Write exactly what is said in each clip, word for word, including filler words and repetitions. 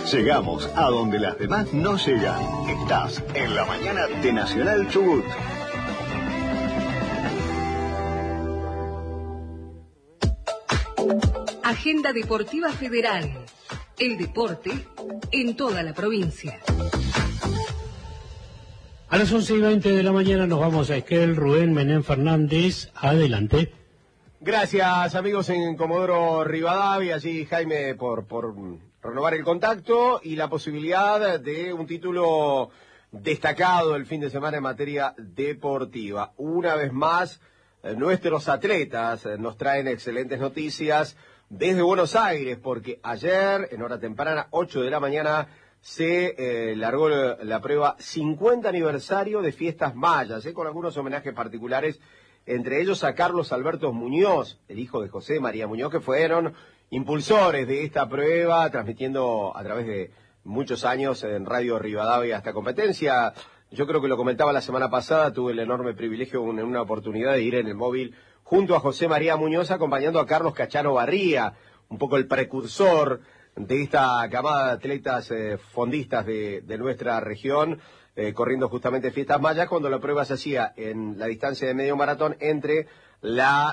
Llegamos a donde las demás no llegan. Estás en la mañana de Nacional Chubut. Agenda Deportiva Federal. El deporte en toda la provincia. A las once y veinte de la mañana nos vamos a Esquel. Rubén Menem Fernández, adelante. Gracias, amigos en Comodoro Rivadavia. Allí Jaime por, por renovar el contacto y la posibilidad de un título destacado el fin de semana en materia deportiva. Una vez más, eh, nuestros atletas eh, nos traen excelentes noticias desde Buenos Aires, porque ayer, en hora temprana, ocho de la mañana, se eh, largó la, la prueba cincuenta aniversario de Fiestas Mayas, eh, con algunos homenajes particulares, entre ellos a Carlos Alberto Muñoz, el hijo de José María Muñoz, que fueron impulsores de esta prueba, transmitiendo a través de muchos años en Radio Rivadavia esta competencia. Yo creo que lo comentaba la semana pasada, tuve el enorme privilegio en una oportunidad de ir en el móvil junto a José María Muñoz, acompañando a Carlos Cachano Barría, un poco el precursor de esta camada de atletas eh, fondistas de, de nuestra región, eh, corriendo justamente Fiestas Mayas, cuando la prueba se hacía en la distancia de medio maratón entre la,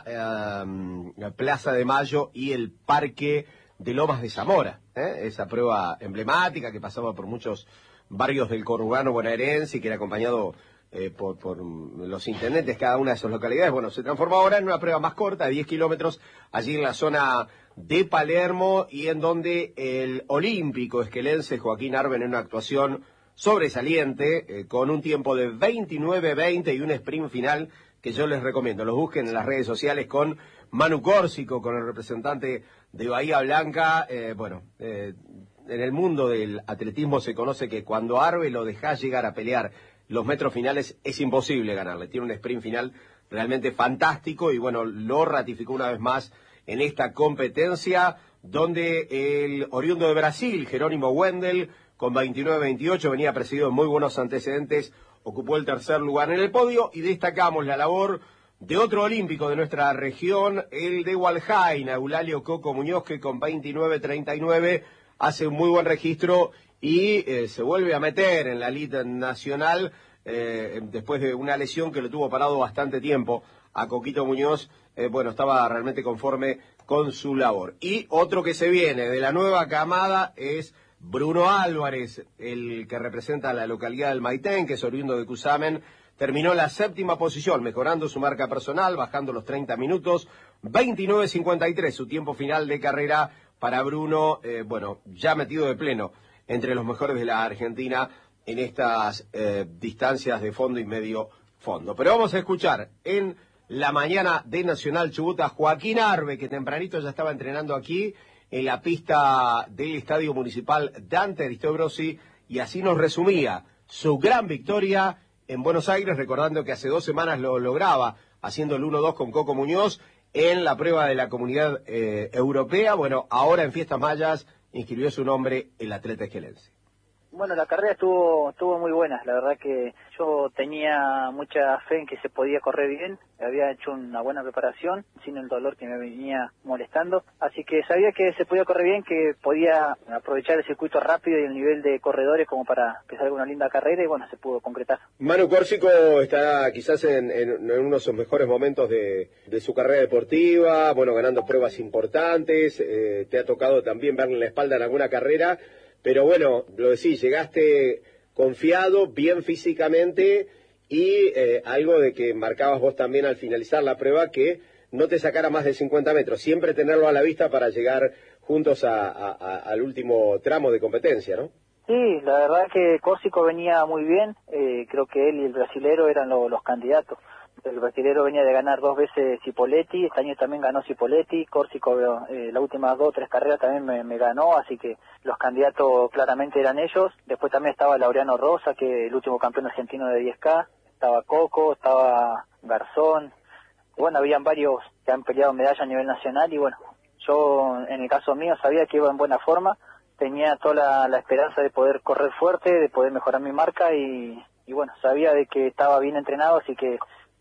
eh, la Plaza de Mayo y el Parque de Lomas de Zamora, ¿eh? Esa prueba emblemática que pasaba por muchos barrios del conurbano bonaerense y que era acompañado eh, por, por los intendentes cada una de esas localidades. Bueno, se transformó ahora en una prueba más corta, de diez kilómetros, allí en la zona de Palermo, y en donde el olímpico esquelense Joaquín Arben, en una actuación sobresaliente, eh, con un tiempo de veintinueve veinte y un sprint final que yo les recomiendo. Los busquen en las redes sociales con Manu Córsico, con el representante de Bahía Blanca. Eh, bueno, eh, en el mundo del atletismo se conoce que cuando Arbe lo dejás llegar a pelear los metros finales es imposible ganarle. Tiene un sprint final realmente fantástico y bueno, lo ratificó una vez más en esta competencia, donde el oriundo de Brasil, Jerónimo Wendel, con veintinueve veintiocho, venía precedido de muy buenos antecedentes, ocupó el tercer lugar en el podio, y destacamos la labor de otro olímpico de nuestra región, el de Hualjaina, Eulalio Coco Muñoz, que con veintinueve treinta y nueve hace un muy buen registro y eh, se vuelve a meter en la elite nacional eh, después de una lesión que lo tuvo parado bastante tiempo a Coquito Muñoz. Eh, bueno, estaba realmente conforme con su labor. Y otro que se viene de la nueva camada es Bruno Álvarez, el que representa a la localidad del Maitén, que es oriundo de Cusamen. Terminó la séptima posición, mejorando su marca personal, bajando los treinta minutos, veintinueve cincuenta y tres, su tiempo final de carrera para Bruno, eh, bueno, ya metido de pleno entre los mejores de la Argentina en estas eh, distancias de fondo y medio fondo. Pero vamos a escuchar en la mañana de Nacional Chubut a Joaquín Arbe, que tempranito ya estaba entrenando aquí en la pista del Estadio Municipal Dante Aristobrosi, y así nos resumía su gran victoria en Buenos Aires, recordando que hace dos semanas lo lograba haciendo el uno dos con Coco Muñoz en la prueba de la Comunidad eh, Europea. Bueno, ahora en Fiestas Mayas inscribió su nombre el atleta esquelense. Bueno, la carrera estuvo estuvo muy buena. La verdad que yo tenía mucha fe en que se podía correr bien. Había hecho una buena preparación, sin el dolor que me venía molestando. Así que sabía que se podía correr bien, que podía aprovechar el circuito rápido y el nivel de corredores como para empezar una linda carrera, y bueno, se pudo concretar. Manu Córsico está quizás en, en, en uno de sus mejores momentos de, de su carrera deportiva, bueno, ganando pruebas importantes. Eh, te ha tocado también verle la espalda en alguna carrera. Pero bueno, lo decís, llegaste confiado, bien físicamente, y eh, algo de que marcabas vos también al finalizar la prueba, que no te sacara más de cincuenta metros, siempre tenerlo a la vista para llegar juntos a, a, a, al último tramo de competencia, ¿no? Sí, la verdad que Córsico venía muy bien, eh, creo que él y el brasilero eran lo, los candidatos. El brasilero venía de ganar dos veces Cipoletti, este año también ganó Cipoletti, Córsico eh, las últimas dos o tres carreras también me, me ganó, así que los candidatos claramente eran ellos. Después también estaba Laureano Rosa, que el último campeón argentino de diez K, estaba Coco, estaba Garzón, bueno, habían varios que han peleado medalla a nivel nacional, y bueno, yo en el caso mío sabía que iba en buena forma, tenía toda la, la esperanza de poder correr fuerte, de poder mejorar mi marca, y, y bueno, sabía de que estaba bien entrenado, así que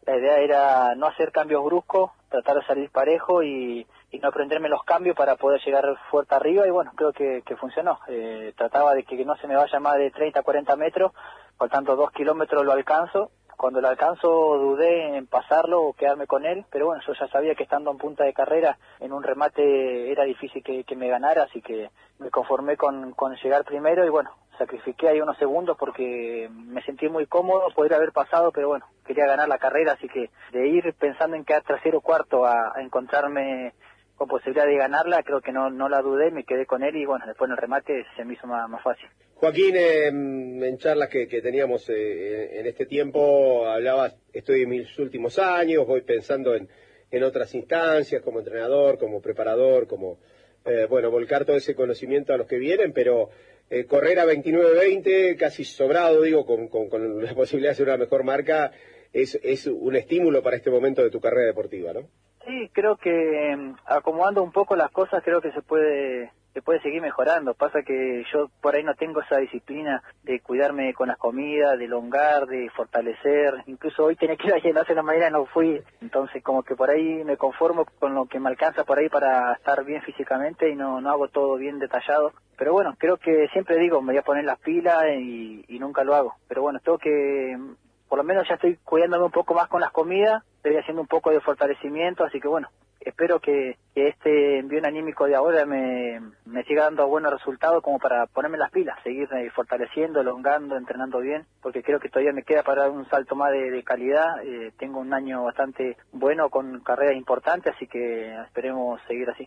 La idea era no hacer cambios bruscos, tratar de salir parejo y, y no aprenderme los cambios para poder llegar fuerte arriba, y bueno, creo que, que funcionó. Eh, trataba de que no se me vaya más de treinta a cuarenta metros, faltando dos kilómetros lo alcanzo. Cuando lo alcanzo dudé en pasarlo o quedarme con él, pero bueno, yo ya sabía que estando en punta de carrera, en un remate era difícil que, que me ganara, así que me conformé con, con llegar primero y bueno, sacrifiqué ahí unos segundos porque me sentí muy cómodo, podría haber pasado, pero bueno, quería ganar la carrera, así que de ir pensando en quedar tercero o cuarto a, a encontrarme con posibilidad de ganarla, creo que no no la dudé, me quedé con él y bueno, después en el remate se me hizo más, más fácil. Joaquín, eh, en charlas que, que teníamos eh, en este tiempo, hablabas, estoy en mis últimos años, voy pensando en, en otras instancias, como entrenador, como preparador, como, eh, bueno, volcar todo ese conocimiento a los que vienen, pero eh, correr a veintinueve veinte, casi sobrado, digo, con, con, con la posibilidad de hacer una mejor marca, es, es un estímulo para este momento de tu carrera deportiva, ¿no? Sí, creo que acomodando un poco las cosas, creo que se puede se puede seguir mejorando. Pasa que yo por ahí no tengo esa disciplina de cuidarme con las comidas, de elongar, de fortalecer. Incluso hoy tenía que ir a llenarse de la mañana, no fui. Entonces como que por ahí me conformo con lo que me alcanza por ahí para estar bien físicamente y no no hago todo bien detallado. Pero bueno, creo que siempre digo, me voy a poner las pilas y, y nunca lo hago. Pero bueno, tengo que... Por lo menos ya estoy cuidándome un poco más con las comidas, estoy haciendo un poco de fortalecimiento, así que bueno, espero que, que este envío anímico de ahora me, me siga dando buenos resultados como para ponerme las pilas, seguir eh, fortaleciendo, elongando, entrenando bien, porque creo que todavía me queda para dar un salto más de, de calidad. Eh, tengo un año bastante bueno con carreras importantes, así que esperemos seguir así.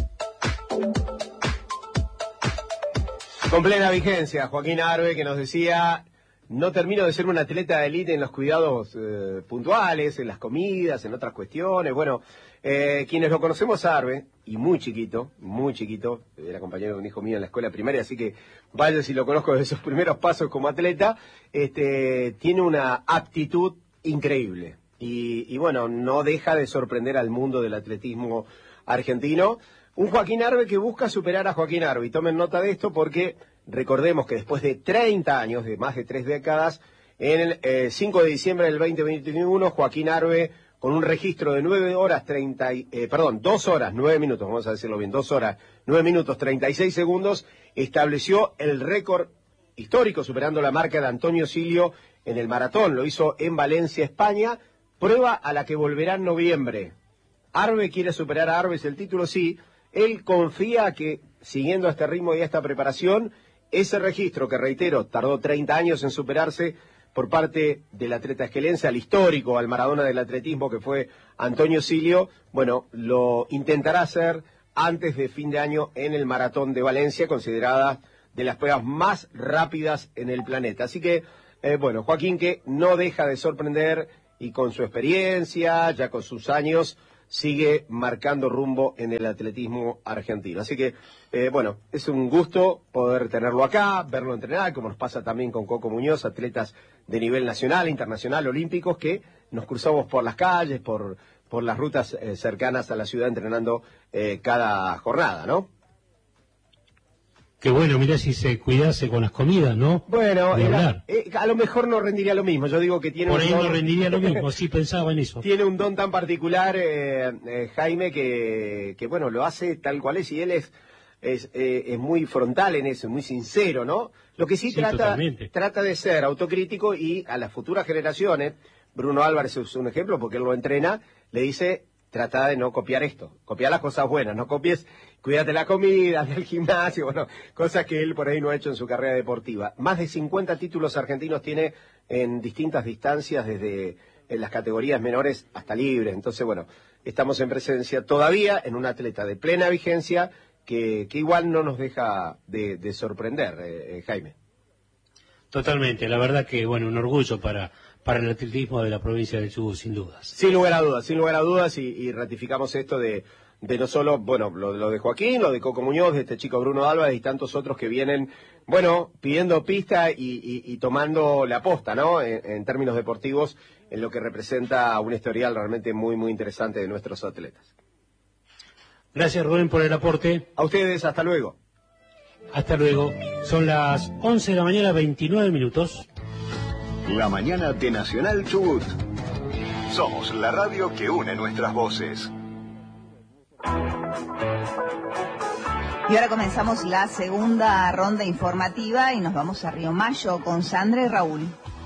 Con plena vigencia, Joaquín Arbe, que nos decía... No termino de ser un atleta de élite en los cuidados eh, puntuales, en las comidas, en otras cuestiones. Bueno, eh, quienes lo conocemos a Arbe, y muy chiquito, muy chiquito, era compañero de un hijo mío en la escuela primaria, así que vaya si lo conozco desde sus primeros pasos como atleta, este, tiene una aptitud increíble. Y, y bueno, no deja de sorprender al mundo del atletismo argentino. Un Joaquín Arbe que busca superar a Joaquín Arbe. Y tomen nota de esto porque... Recordemos que después de treinta años, de más de tres décadas, en el eh, cinco de diciembre del veinte veintiuno, Joaquín Arbe, con un registro de nueve horas treinta, eh, perdón, dos horas nueve minutos, vamos a decirlo bien, dos horas nueve minutos treinta y seis segundos, estableció el récord histórico, superando la marca de Antonio Silio en el maratón. Lo hizo en Valencia, España, prueba a la que volverá en noviembre. Arbe quiere superar a Arbes el título, sí. Él confía que, siguiendo este ritmo y esta preparación, ese registro, que reitero, tardó treinta años en superarse por parte del atleta esquelense, al histórico, al Maradona del atletismo que fue Antonio Silio, bueno, lo intentará hacer antes de fin de año en el Maratón de Valencia, considerada de las pruebas más rápidas en el planeta. Así que, eh, bueno, Joaquín, que no deja de sorprender y con su experiencia, ya con sus años, sigue marcando rumbo en el atletismo argentino. Así que, eh, bueno, es un gusto poder tenerlo acá, verlo entrenar, como nos pasa también con Coco Muñoz, atletas de nivel nacional, internacional, olímpicos, que nos cruzamos por las calles, por, por las rutas eh, cercanas a la ciudad, entrenando eh, cada jornada, ¿no? Qué bueno, mirá si se cuidase con las comidas, ¿no? Bueno, era, eh, a lo mejor no rendiría lo mismo. Yo digo que tiene Por un ahí don, no rendiría lo mismo, sí pensaba en eso. Tiene un don tan particular, eh, eh, Jaime, que, que, bueno, lo hace tal cual es, y él es, es, eh, es muy frontal en eso, muy sincero, ¿no? Lo que sí, Sí, trata, totalmente. trata de ser autocrítico, y a las futuras generaciones, Bruno Álvarez es un ejemplo porque él lo entrena, le dice... Trata de no copiar esto, copiar las cosas buenas, no copies, cuídate la comida, del gimnasio, bueno, cosas que él por ahí no ha hecho en su carrera deportiva. Más de cincuenta títulos argentinos tiene en distintas distancias, desde en las categorías menores hasta libres. Entonces, bueno, estamos en presencia todavía en un atleta de plena vigencia que, que igual no nos deja de, de sorprender, eh, eh, Jaime. Totalmente, la verdad que, bueno, un orgullo para... para el atletismo de la provincia del Chubut, sin dudas. Sin lugar a dudas, sin lugar a dudas, y, y ratificamos esto de, de no solo, bueno, lo, lo de Joaquín, lo de Coco Muñoz, de este chico Bruno Álvarez y tantos otros que vienen, bueno, pidiendo pista y, y, y tomando la posta, ¿no? En, en términos deportivos, en lo que representa un historial realmente muy, muy interesante de nuestros atletas. Gracias, Rubén, por el aporte. A ustedes, hasta luego. Hasta luego. Son las once de la mañana, veintinueve minutos. La mañana de Nacional Chubut. Somos la radio que une nuestras voces. Y ahora comenzamos la segunda ronda informativa y nos vamos a Río Mayo con Sandra y Raúl.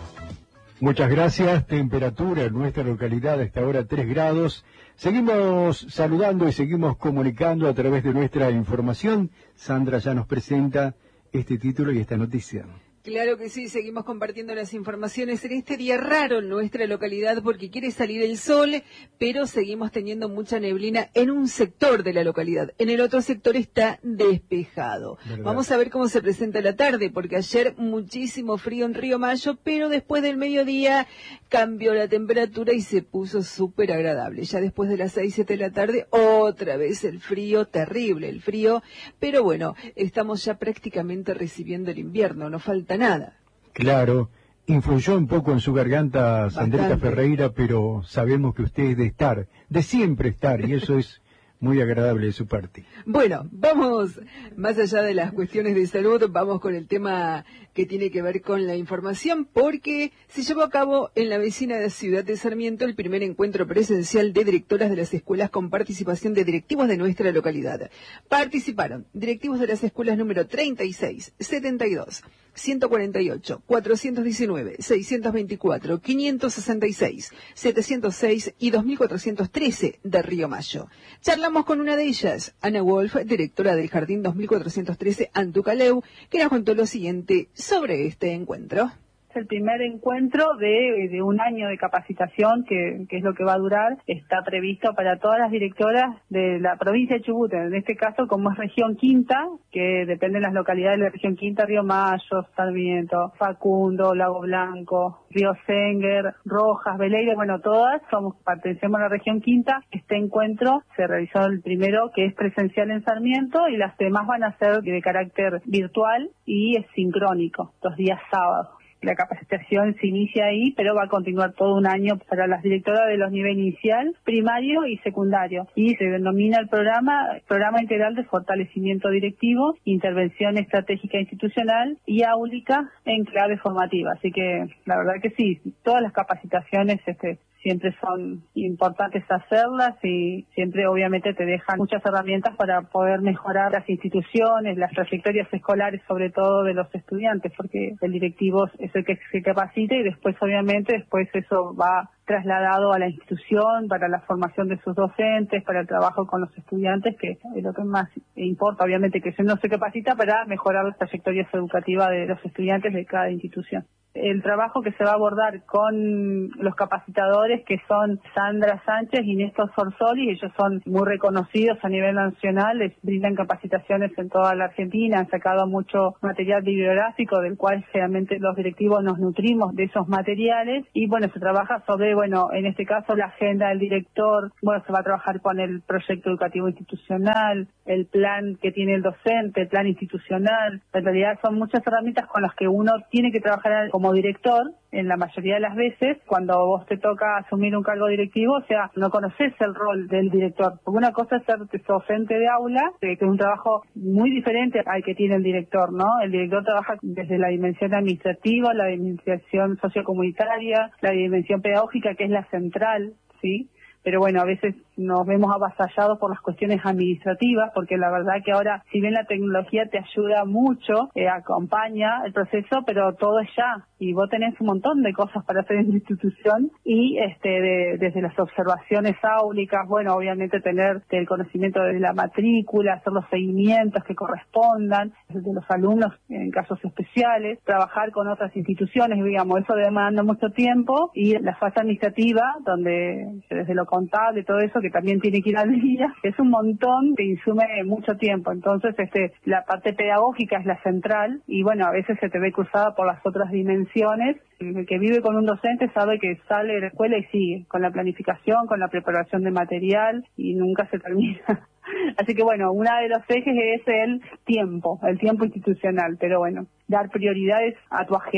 Muchas gracias. Temperatura en nuestra localidad a esta hora tres grados. Seguimos saludando y seguimos comunicando a través de nuestra información. Sandra ya nos presenta este título y esta noticia. Claro que sí, seguimos compartiendo las informaciones en este día raro en nuestra localidad porque quiere salir el sol, pero seguimos teniendo mucha neblina en un sector de la localidad. En el otro sector está despejado. ¿Verdad? Vamos a ver cómo se presenta la tarde, porque ayer muchísimo frío en Río Mayo, pero después del mediodía cambió la temperatura y se puso súper agradable. Ya después de las seis, siete de la tarde, otra vez el frío, terrible el frío, pero bueno, estamos ya prácticamente recibiendo el invierno, no falta nada. Claro, influyó un poco en su garganta Sandrita Bastante. Ferreira, pero sabemos que usted es de estar, de siempre estar, y eso es muy agradable de su parte. Bueno, vamos, más allá de las cuestiones de salud, vamos con el tema que tiene que ver con la información, porque se llevó a cabo en la vecina de Ciudad de Sarmiento el primer encuentro presencial de directoras de las escuelas con participación de directivos de nuestra localidad. Participaron directivos de las escuelas número treinta y seis, setenta y dos, ciento cuarenta y ocho, cuatrocientos diecinueve, seiscientos veinticuatro, quinientos sesenta y seis, setecientos seis y dos mil cuatrocientos trece de Río Mayo. Charlamos con una de ellas, Ana Wolf, directora del Jardín dos mil cuatrocientos trece Antucaleu, que nos contó lo siguiente sobre este encuentro. Es el primer encuentro de, de un año de capacitación, que, que es lo que va a durar. Está previsto para todas las directoras de la provincia de Chubut, en este caso como es región quinta, que dependen las localidades de la región quinta, Río Mayo, Sarmiento, Facundo, Lago Blanco, Río Senguer, Rojas, Beleire, bueno, todas somos, pertenecemos a la región quinta. Este encuentro se realizó el primero, que es presencial en Sarmiento, y las demás van a ser de carácter virtual y es sincrónico, los días sábados. La capacitación se inicia ahí, pero va a continuar todo un año para las directoras de los niveles inicial, primario y secundario. Y se denomina el programa Programa Integral de Fortalecimiento Directivo, Intervención Estratégica Institucional y Áulica en clave formativa. Así que la verdad que sí, todas las capacitaciones este, siempre son importantes hacerlas y siempre obviamente te dejan muchas herramientas para poder mejorar las instituciones, las trayectorias escolares, sobre todo de los estudiantes, porque el directivo es el que se capacita y después obviamente después eso va trasladado a la institución para la formación de sus docentes, para el trabajo con los estudiantes, que es lo que más importa, obviamente, que uno se capacita para mejorar las trayectorias educativas de los estudiantes de cada institución. El trabajo que se va a abordar con los capacitadores, que son Sandra Sánchez y Néstor Sorsoli, ellos son muy reconocidos a nivel nacional, les brindan capacitaciones en toda la Argentina, han sacado mucho material bibliográfico del cual realmente los directivos nos nutrimos de esos materiales, y bueno, se trabaja sobre, bueno, en este caso la agenda del director, bueno, se va a trabajar con el proyecto educativo institucional, el plan que tiene el docente, el plan institucional. En realidad son muchas herramientas con las que uno tiene que trabajar como director, en la mayoría de las veces, cuando vos te toca asumir un cargo directivo, o sea, no conoces el rol del director. Porque una cosa es ser docente de aula, que es un trabajo muy diferente al que tiene el director, ¿no? El director trabaja desde la dimensión administrativa, la dimensión sociocomunitaria, la dimensión pedagógica, que es la central, ¿sí? Pero bueno, a veces nos vemos avasallados por las cuestiones administrativas, porque la verdad que ahora, si bien la tecnología te ayuda mucho, eh, acompaña el proceso, pero todo es ya, y vos tenés un montón de cosas para hacer en la institución, y este de, desde las observaciones áulicas, bueno, obviamente tener el conocimiento de la matrícula, hacer los seguimientos que correspondan, de los alumnos en casos especiales, trabajar con otras instituciones, digamos, eso demanda mucho tiempo, y la fase administrativa, donde desde lo contable, todo eso que también tiene que ir al día, es un montón que insume mucho tiempo. Entonces, este, la parte pedagógica es la central y bueno, a veces se te ve cruzada por las otras dimensiones. El que vive con un docente sabe que sale de la escuela y sigue con la planificación, con la preparación de material y nunca se termina. Así que bueno, uno de los ejes es el tiempo, el tiempo institucional, pero bueno, dar prioridades a tu agenda.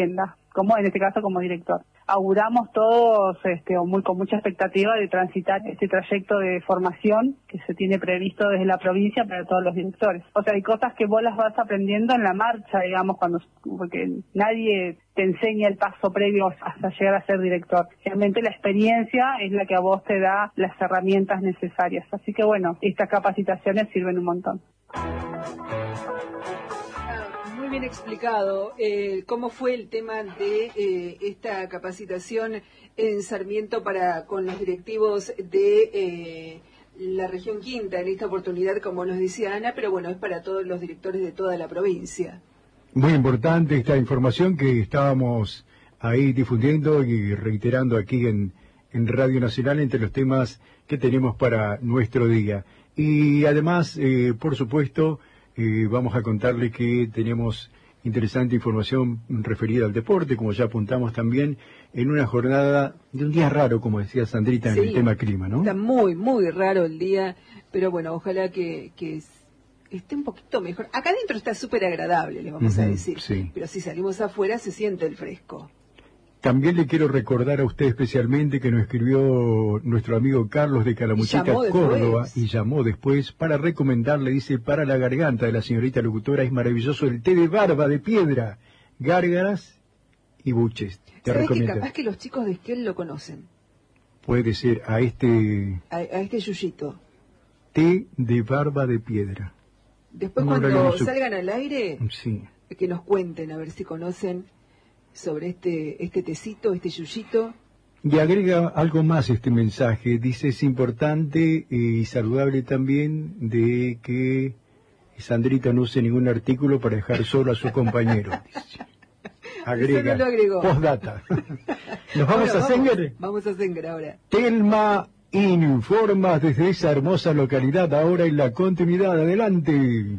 como en este caso como director. Auguramos todos este, muy, con mucha expectativa de transitar este trayecto de formación que se tiene previsto desde la provincia para todos los directores. O sea, hay cosas que vos las vas aprendiendo en la marcha, digamos, cuando porque nadie te enseña el paso previo hasta llegar a ser director. Realmente la experiencia es la que a vos te da las herramientas necesarias. Así que bueno, estas capacitaciones sirven un montón. Muy bien explicado eh, cómo fue el tema de eh, esta capacitación en Sarmiento para con los directivos de eh, la región Quinta en esta oportunidad, como nos decía Ana, pero bueno, es para todos los directores de toda la provincia. Muy importante esta información que estábamos ahí difundiendo y reiterando aquí en, en Radio Nacional entre los temas que tenemos para nuestro día. Y además, eh, por supuesto, Eh, vamos a contarle que tenemos interesante información referida al deporte, como ya apuntamos también, en una jornada de un día raro, como decía Sandrita, sí, en el tema clima, ¿no? Está muy, muy raro el día, pero bueno, ojalá que, que esté un poquito mejor. Acá adentro está súper agradable, le vamos uh-huh, a decir, sí. Pero si salimos afuera se siente el fresco. También le quiero recordar a usted especialmente que nos escribió nuestro amigo Carlos de Calamuchita, Córdoba, y llamó después para recomendarle, dice, para la garganta de la señorita locutora es maravilloso el té de barba de piedra, gárgaras y buches. Te ¿Sabes recomiendo. Que capaz que los chicos de Esquel lo conocen? Puede ser, a este... A, a este yuyito. Té de barba de piedra. Después no, cuando salgan al aire, sí, que nos cuenten a ver si conocen sobre este este tecito, este yuyito. Y agrega algo más este mensaje, dice, es importante y saludable también de que Sandrita no use ningún artículo para dejar solo a su compañero. Dice. Agrega, no postdata. ¿Nos vamos ahora, a Sengar? Vamos a Sengar ahora. Telma informa desde esa hermosa localidad ahora en la continuidad. Adelante.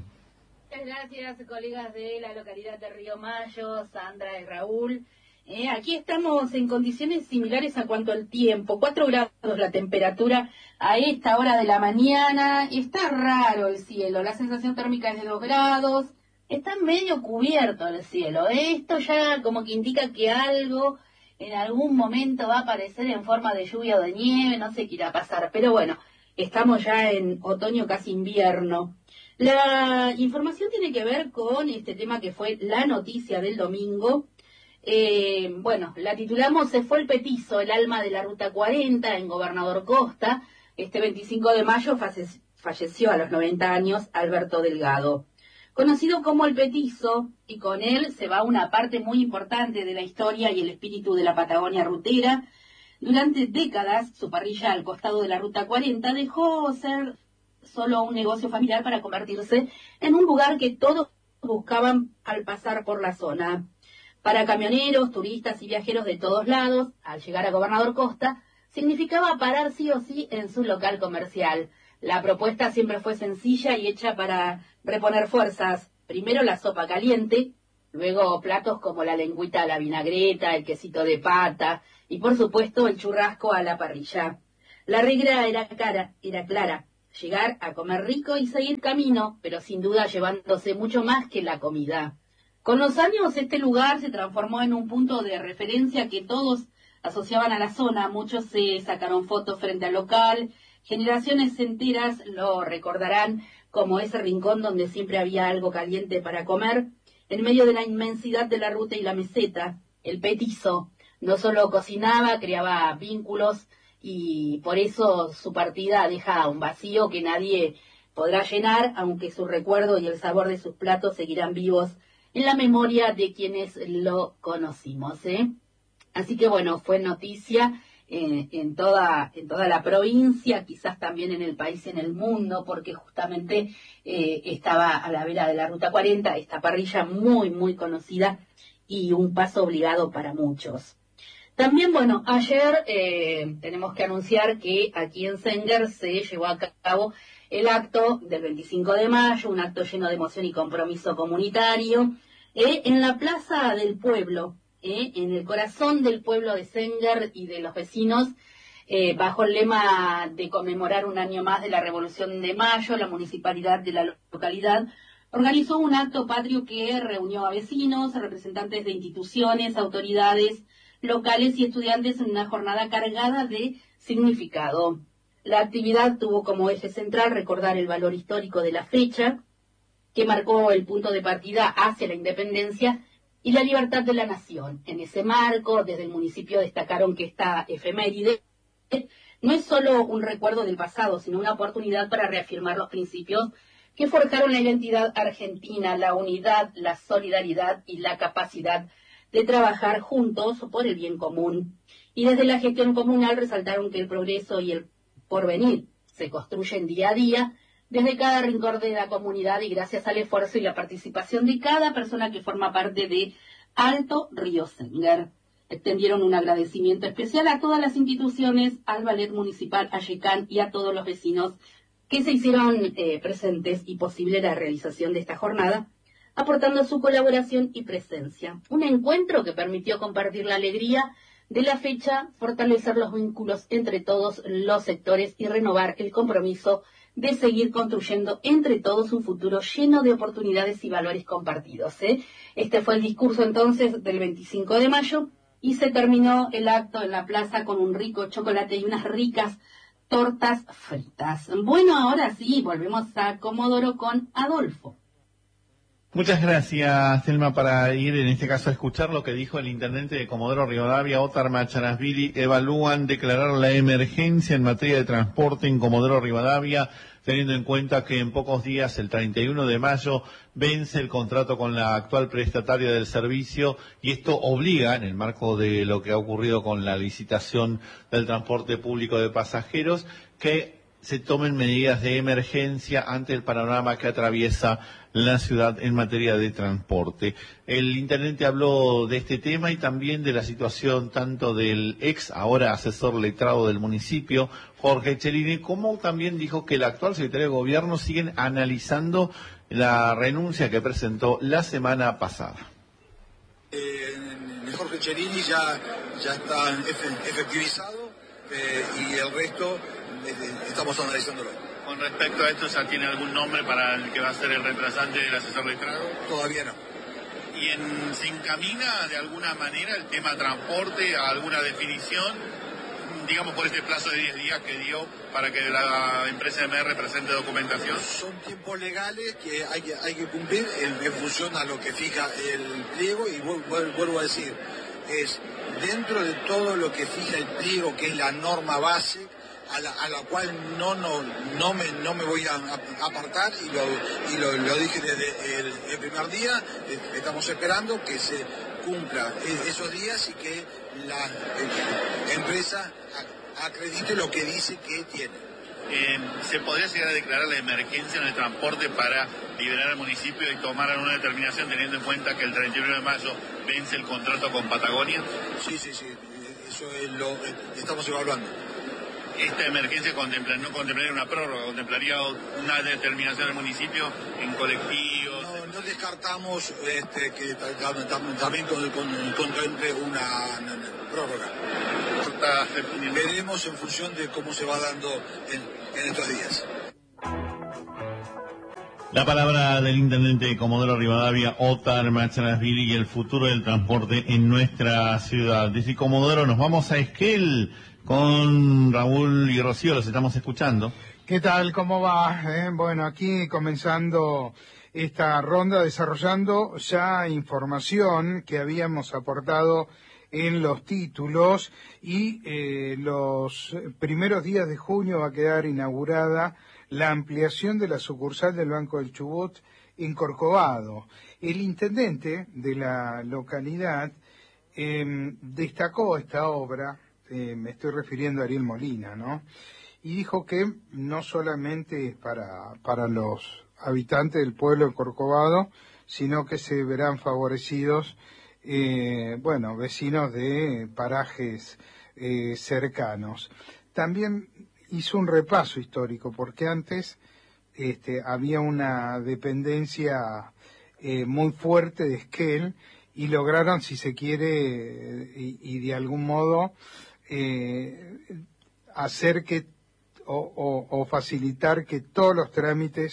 Muchas gracias, colegas de la localidad de Río Mayo, Sandra y Raúl. Eh, aquí estamos en condiciones similares a cuanto al tiempo. Cuatro grados la temperatura a esta hora de la mañana. Está raro el cielo. La sensación térmica es de dos grados. Está medio cubierto el cielo. Esto ya como que indica que algo en algún momento va a aparecer en forma de lluvia o de nieve. No sé qué irá a pasar. Pero bueno, estamos ya en otoño, casi invierno. La información tiene que ver con este tema que fue la noticia del domingo. Eh, bueno, la titulamos Se fue el petizo, el alma de la Ruta cuarenta en Gobernador Costa. Este veinticinco de mayo falle- falleció a los noventa años Alberto Delgado. Conocido como el petizo, y con él se va una parte muy importante de la historia y el espíritu de la Patagonia rutera. Durante décadas, su parrilla al costado de la Ruta cuarenta dejó ser solo un negocio familiar para convertirse en un lugar que todos buscaban al pasar por la zona. Para camioneros, turistas y viajeros de todos lados, al llegar a Gobernador Costa, significaba parar sí o sí en su local comercial. La propuesta siempre fue sencilla y hecha para reponer fuerzas. Primero la sopa caliente, luego platos como la lengüita a la vinagreta, el quesito de pata y por supuesto el churrasco a la parrilla. La regla era cara, era clara. Llegar a comer rico y seguir camino, pero sin duda llevándose mucho más que la comida. Con los años este lugar se transformó en un punto de referencia que todos asociaban a la zona. Muchos se sacaron fotos frente al local, generaciones enteras lo recordarán como ese rincón donde siempre había algo caliente para comer. En medio de la inmensidad de la ruta y la meseta, el petizo no solo cocinaba, creaba vínculos, y por eso su partida deja un vacío que nadie podrá llenar, aunque su recuerdo y el sabor de sus platos seguirán vivos en la memoria de quienes lo conocimos, ¿eh? Así que bueno, fue noticia eh, en toda en toda la provincia, quizás también en el país y en el mundo, porque justamente eh, estaba a la vera de la Ruta cuarenta, esta parrilla muy, muy conocida y un paso obligado para muchos. También, bueno, ayer eh, tenemos que anunciar que aquí en Sengar se llevó a cabo el acto del veinticinco de mayo, un acto lleno de emoción y compromiso comunitario, eh, en la Plaza del Pueblo, eh, en el corazón del pueblo de Sengar y de los vecinos, eh, bajo el lema de conmemorar un año más de la Revolución de Mayo. La municipalidad de la localidad organizó un acto patrio que reunió a vecinos, representantes de instituciones, autoridades locales y estudiantes en una jornada cargada de significado. La actividad tuvo como eje central recordar el valor histórico de la fecha, que marcó el punto de partida hacia la independencia y la libertad de la nación. En ese marco, desde el municipio destacaron que esta efeméride no es solo un recuerdo del pasado, sino una oportunidad para reafirmar los principios que forjaron la identidad argentina, la unidad, la solidaridad y la capacidad de trabajar juntos por el bien común. Y desde la gestión comunal resaltaron que el progreso y el porvenir se construyen día a día desde cada rincón de la comunidad y gracias al esfuerzo y la participación de cada persona que forma parte de Alto Río Senguer. Extendieron un agradecimiento especial a todas las instituciones, al Ballet Municipal Ayecán y a todos los vecinos que se hicieron eh, presentes y posible la realización de esta jornada, aportando su colaboración y presencia. Un encuentro que permitió compartir la alegría de la fecha, fortalecer los vínculos entre todos los sectores y renovar el compromiso de seguir construyendo entre todos un futuro lleno de oportunidades y valores compartidos. ¿eh? Este fue el discurso entonces del veinticinco de mayo y se terminó el acto en la plaza con un rico chocolate y unas ricas tortas fritas. Bueno, ahora sí, volvemos a Comodoro con Adolfo. Muchas gracias, Selma, para ir en este caso a escuchar lo que dijo el intendente de Comodoro Rivadavia, Ótar Machanasvili. Evalúan declarar la emergencia en materia de transporte en Comodoro Rivadavia, teniendo en cuenta que en pocos días, el treinta y uno de mayo, vence el contrato con la actual prestataria del servicio y esto obliga, en el marco de lo que ha ocurrido con la licitación del transporte público de pasajeros, que se tomen medidas de emergencia ante el panorama que atraviesa la ciudad en materia de transporte. El intendente habló de este tema y también de la situación tanto del ex, ahora asesor letrado del municipio, Jorge Cherini, como también dijo que el actual secretario de Gobierno siguen analizando la renuncia que presentó la semana pasada. Eh, Jorge Cherini ya, ya está efectivizado eh, y el resto estamos analizándolo. Con respecto a esto, ¿ya tiene algún nombre para el que va a ser el reemplazante del asesor letrado? Todavía no. ¿Y en, se encamina de alguna manera el tema transporte a alguna definición, digamos por este plazo de diez días que dio para que la empresa M R presente documentación? Son tiempos legales que hay que, hay que cumplir en, en función a lo que fija el pliego y vuelvo a decir, es dentro de todo lo que fija el pliego, que es la norma base, A la, a la cual no no no me no me voy a, a apartar y lo y lo, lo dije desde el, el primer día. Estamos esperando que se cumpla esos días y que la eh, empresa acredite lo que dice que tiene. Eh, ¿Se podría llegar a declarar la emergencia en el transporte para liberar al municipio y tomar alguna determinación teniendo en cuenta que el treinta y uno de mayo vence el contrato con Patagonia? Sí, sí, sí, eso es lo estamos evaluando. ¿Esta emergencia contempla, no contemplaría una prórroga, contemplaría una determinación del municipio en colectivos? No, no descartamos este, que también contemple una, una, una prórroga. Veremos en función de cómo se va dando en, en estos días. La palabra del intendente de Comodoro Rivadavia, Ótar Machanasvili, y el futuro del transporte en nuestra ciudad. Desde Comodoro nos vamos a Esquel con Raúl y Rocío, los estamos escuchando. ¿Qué tal? ¿Cómo va? Eh, bueno, aquí comenzando esta ronda, desarrollando ya información que habíamos aportado en los títulos y eh, los primeros días de junio va a quedar inaugurada la ampliación de la sucursal del Banco del Chubut en Corcovado. El intendente de la localidad eh, destacó esta obra, eh, me estoy refiriendo a Ariel Molina, ¿no? Y dijo que no solamente es para, para los habitantes del pueblo de Corcovado, sino que se verán favorecidos, eh, bueno, vecinos de parajes eh, cercanos. También hizo un repaso histórico, porque antes este, había una dependencia eh, muy fuerte de Esquel y lograron, si se quiere, y, y de algún modo eh, hacer que o, o, o facilitar que todos los trámites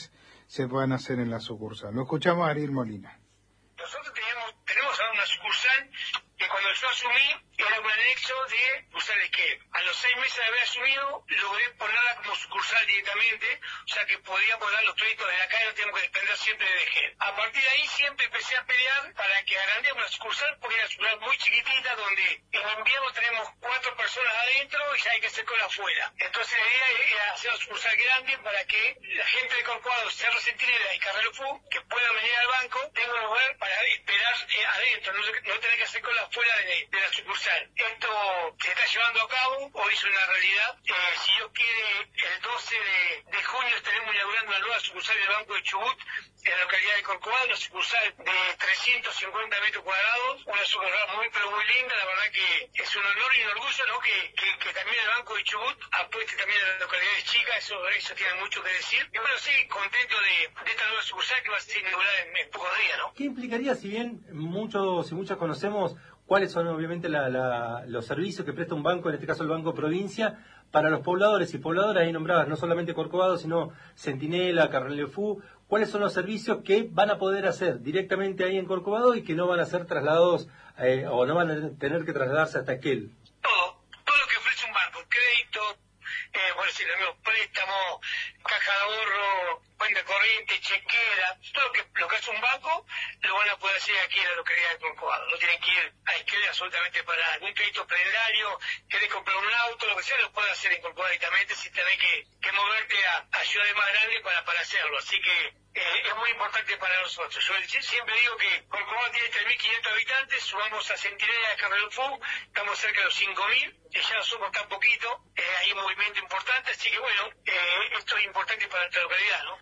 se puedan hacer en la sucursal. Lo escuchamos a Ariel Molina. Nosotros teníamos, tenemos ahora una sucursal que cuando yo asumí era un anexo de sucursal de Esquel. A los seis meses de haber asumido, logré ponerla como sucursal directamente, o sea que podíamos dar los créditos de acá y no teníamos que depender siempre de Esquel. A partir de ahí siempre empecé a pelear para que agrandemos la sucursal, porque era una sucursal muy chiquitita donde en invierno tenemos cuatro personas adentro y ya hay que hacer cola afuera. Entonces la idea era hacer una sucursal grande para que la gente de Corcovado, Cerro Centinela y Carrero Fu, que puedan venir al banco, tenga un lugar para esperar eh, adentro, no, no tener que hacer cola afuera de, de la sucursal. Esto se está llevando a cabo, hoy es una realidad. Eh, si Dios quiere, el doce de junio estaremos inaugurando una nueva sucursal del Banco de Chubut en la localidad de Corcovado, una sucursal de trescientos cincuenta metros cuadrados, una sucursal muy pero muy linda. La verdad que es un honor y un orgullo, ¿no? que, que, que también el Banco de Chubut apueste también a las localidades chicas, eso, eso tiene mucho que decir. Y bueno, sí, contento de, de esta nueva sucursal que va a ser inaugurada en, en pocos días, ¿no? ¿Qué implicaría, si bien muchos y muchas conocemos cuáles son obviamente la, la, los servicios que presta un banco, en este caso el Banco Provincia, para los pobladores y pobladoras ahí nombradas, no solamente Corcovado, sino Centinela, Carrelefú? ¿Cuáles son los servicios que van a poder hacer directamente ahí en Corcovado y que no van a ser trasladados eh, o no van a tener que trasladarse hasta Esquel? Todo, todo lo que ofrece un banco, crédito, eh, por decir, préstamo, caja de ahorro, cuenta corriente, chequera, todo lo que, lo que hace un banco lo van a poder hacer aquí en la localidad de Corcovado. No tienen que ir a Esquel absolutamente para algún crédito prendario, querés comprar un auto, lo que sea, lo puedes hacer en Corcovado directamente sin tener que, que moverte a, a ciudades más grandes para, para hacerlo. Así que eh, es muy importante para nosotros. Yo siempre digo que Corcovado tiene tres mil quinientos habitantes, sumamos a Centinela y a Carrelefú, estamos cerca de los cinco mil, y ya no somos tan poquito, eh, hay un movimiento importante, así que bueno, eh, esto es importante para nuestra localidad, ¿no?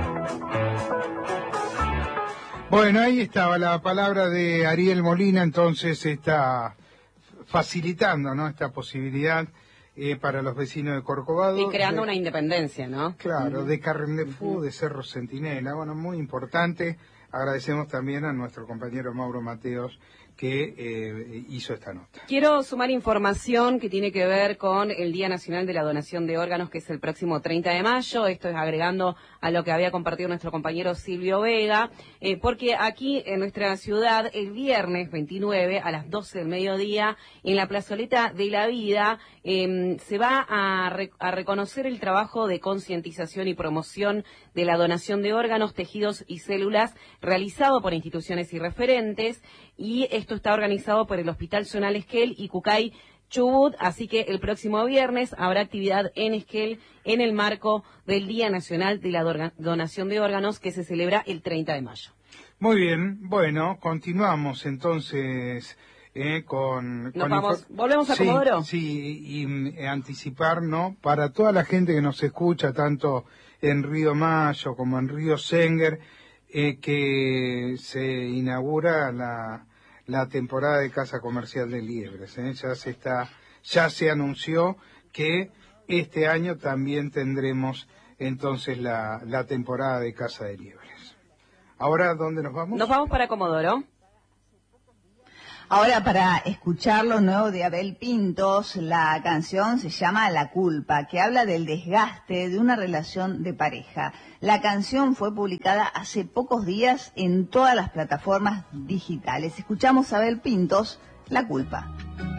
Bueno, ahí estaba la palabra de Ariel Molina, entonces está facilitando, ¿no?, esta posibilidad eh, para los vecinos de Corcovado. Y creando de, una independencia, ¿no? Claro, uh-huh. de Carrelefú, uh-huh. de Cerro Centinela, bueno, muy importante. Agradecemos también a nuestro compañero Mauro Mateos que eh, hizo esta nota. Quiero sumar información que tiene que ver con el Día Nacional de la Donación de Órganos, que es el próximo treinta de mayo. Esto es agregando a lo que había compartido nuestro compañero Silvio Vega, eh, porque aquí en nuestra ciudad, el viernes veintinueve a las doce del mediodía, en la plazoleta de la vida, eh, se va a, re- a reconocer el trabajo de concientización y promoción de la donación de órganos, tejidos y células realizado por instituciones y referentes, y esto está organizado por el Hospital Zonal Esquel y Cucay Chubut, así que el próximo viernes habrá actividad en Esquel en el marco del Día Nacional de la Dorga- Donación de Órganos, que se celebra el treinta de mayo. Muy bien, bueno, continuamos entonces eh, con... Nos con vamos, info- ¿volvemos a sí, Comodoro? Sí, y mm, anticipar, ¿no?, para toda la gente que nos escucha, tanto en Río Mayo como en Río Senguer, eh, que se inaugura la... la temporada de caza comercial de liebres, ¿eh? ya se está, ya se anunció que este año también tendremos entonces la, la temporada de caza de liebres. Ahora, ¿dónde nos vamos? Nos vamos para Comodoro. Ahora, para escuchar lo nuevo de Abel Pintos, la canción se llama La Culpa, que habla del desgaste de una relación de pareja. La canción fue publicada hace pocos días en todas las plataformas digitales. Escuchamos a Abel Pintos, La Culpa.